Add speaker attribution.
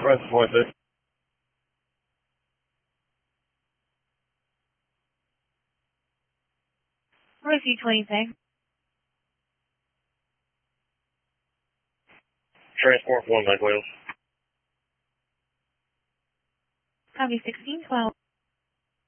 Speaker 1: Northwest 26.
Speaker 2: Rosie 26.
Speaker 1: Transport 1 Mike Wales.
Speaker 2: Copy 1612.